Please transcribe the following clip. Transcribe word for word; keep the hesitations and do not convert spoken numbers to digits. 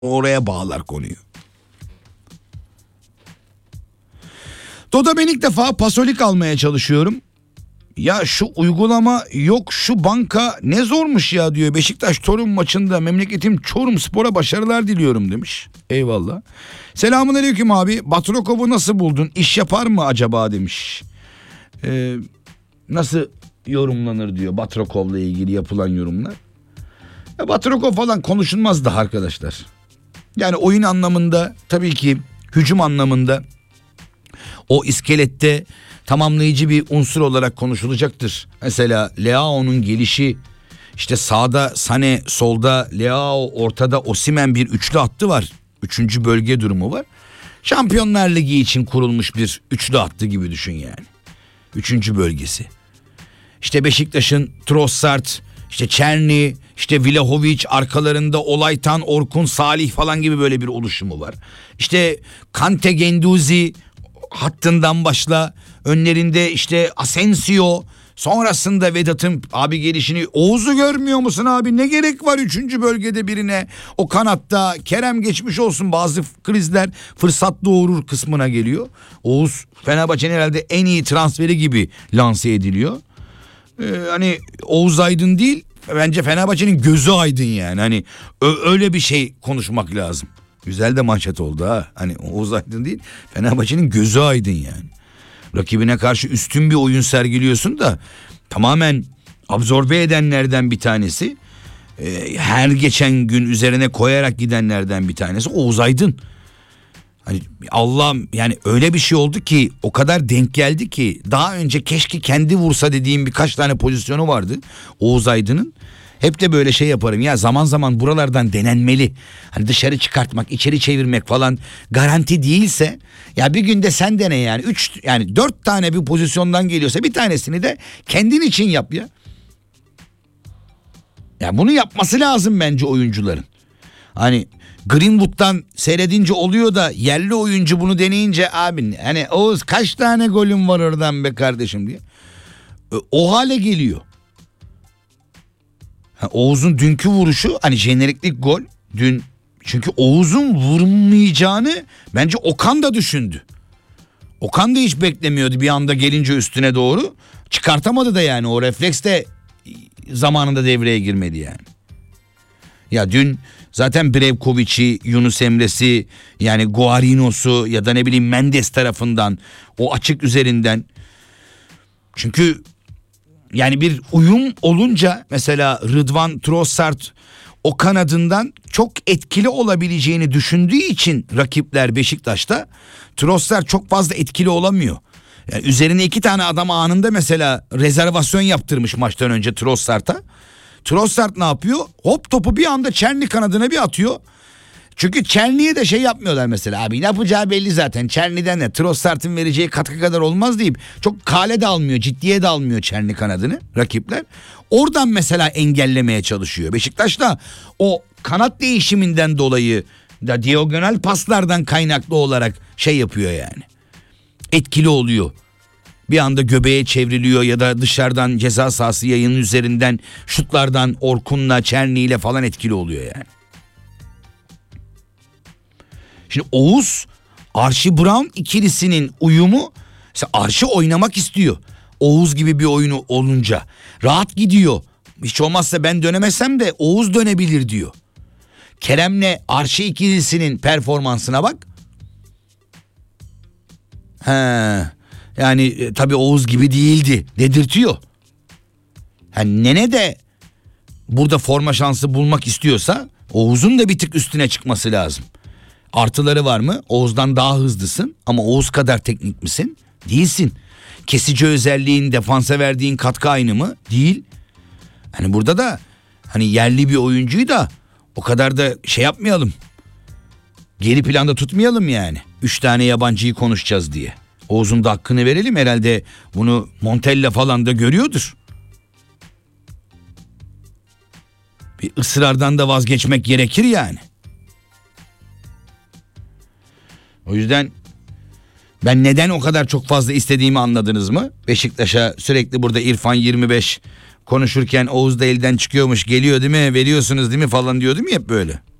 oraya bağlar konuyu. Doda ben ilk defa Pasolik almaya çalışıyorum. Ya şu uygulama yok, şu banka ne zormuş ya diyor. Beşiktaş Çorum maçında memleketim Çorum Spor'a başarılar diliyorum demiş. Eyvallah. Selamünaleyküm abi. Batrokov'u nasıl buldun? İş yapar mı acaba demiş. Ee, nasıl yorumlanır diyor Batrokov'la ilgili yapılan yorumlar. Ya Batrokov falan konuşulmaz da arkadaşlar. Yani oyun anlamında, tabii ki hücum anlamında o iskelette tamamlayıcı bir unsur olarak konuşulacaktır. Mesela Leao'nun gelişi, işte sağda Sane, solda Leao, ortada Osimhen, bir üçlü hattı var. Üçüncü bölge durumu var. Şampiyonlar Ligi için kurulmuş bir üçlü hattı gibi düşün yani. Üçüncü bölgesi. İşte Beşiktaş'ın Trossard, işte Çerni, işte Vlahovic, arkalarında Olaytan, Orkun, Salih falan gibi böyle bir oluşumu var. İşte Kante, Genduzi hattından başla, önlerinde işte Asensio, sonrasında Vedat'ın abi gelişini, Oğuz'u görmüyor musun abi, ne gerek var üçüncü bölgede birine, o kanatta Kerem geçmiş olsun, bazı krizler fırsat doğurur kısmına geliyor. Oğuz Fenerbahçe'nin herhalde en iyi transferi gibi lanse ediliyor. Ee, hani Oğuz Aydın değil, bence Fenerbahçe'nin gözü aydın yani, hani öyle bir şey konuşmak lazım. Güzel de manşet oldu ha. Hani Oğuz Aydın değil, Fenerbahçe'nin gözü aydın yani. Rakibine karşı üstün bir oyun sergiliyorsun da tamamen absorbe edenlerden bir tanesi, e, her geçen gün üzerine koyarak gidenlerden bir tanesi Oğuz Aydın. Hani Allah'ım, yani öyle bir şey oldu ki, o kadar denk geldi ki, daha önce keşke kendi vursa dediğim birkaç tane pozisyonu vardı Oğuz Aydın'ın. Hep de böyle şey yaparım ya, zaman zaman buralardan denenmeli. Hani dışarı çıkartmak, içeri çevirmek falan garanti değilse ya bir günde sen dene yani. Üç, yani dört tane bir pozisyondan geliyorsa bir tanesini de kendin için yap ya. Ya bunu yapması lazım bence oyuncuların. Hani Greenwood'dan seyredince oluyor da yerli oyuncu bunu deneyince, abi hani Oğuz kaç tane golün var oradan be kardeşim diye. O hale geliyor. Oğuz'un dünkü vuruşu, hani jeneriklik gol dün, çünkü Oğuz'un vurmayacağını bence Okan da düşündü. Okan da hiç beklemiyordu, bir anda gelince üstüne doğru çıkartamadı da, yani o refleks de zamanında devreye girmedi yani. Ya dün zaten Brevkovic'i, Yunus Emre'si, yani Guarinos'u ya da ne bileyim Mendes tarafından o açık üzerinden, çünkü yani bir uyum olunca mesela Rıdvan Trossard o kanadından çok etkili olabileceğini düşündüğü için rakipler Beşiktaş'ta, Trossard çok fazla etkili olamıyor. Yani üzerine iki tane adam anında mesela rezervasyon yaptırmış maçtan önce Trossard'a. Trossard ne yapıyor? Hop topu bir anda Çerni kanadına bir atıyor. Çünkü Çerni'ye de şey yapmıyorlar mesela, abi ne yapacağı belli zaten. Çerni'den de Trossard'ın vereceği katkı kadar olmaz deyip çok kale de almıyor, ciddiye de almıyor Çerni kanadını rakipler. Oradan mesela engellemeye çalışıyor. Beşiktaş da o kanat değişiminden dolayı da diagonal paslardan kaynaklı olarak şey yapıyor yani. Etkili oluyor. Bir anda göbeğe çevriliyor ya da dışarıdan ceza sahası yayının üzerinden şutlardan Orkun'la, Çerni'yle falan etkili oluyor yani. Şimdi Oğuz, Archie Brown ikilisinin uyumu, mesela Archie oynamak istiyor. Oğuz gibi bir oyunu olunca rahat gidiyor. Hiç olmazsa ben dönemezsem de Oğuz dönebilir diyor. Kerem'le Archie ikilisinin performansına bak. He, yani e, tabii Oğuz gibi değildi dedirtiyor. Yani Nene de burada forma şansı bulmak istiyorsa Oğuz'un da bir tık üstüne çıkması lazım. Artıları var mı? Oğuz'dan daha hızlısın ama Oğuz kadar teknik misin? Değilsin. Kesici özelliğin, defansa verdiğin katkı aynı mı? Değil. Hani burada da hani yerli bir oyuncuyu da o kadar da şey yapmayalım. Geri planda tutmayalım yani. Üç tane yabancıyı konuşacağız diye. Oğuz'un da hakkını verelim, herhalde bunu Montella falan da görüyordur. Bir ısrardan da vazgeçmek gerekir yani. O yüzden ben neden o kadar çok fazla istediğimi anladınız mı? Beşiktaş'a sürekli burada İrfan yirmi beş konuşurken Oğuz da elden çıkıyormuş, geliyor değil mi, veriyorsunuz değil mi falan diyordum ya hep böyle.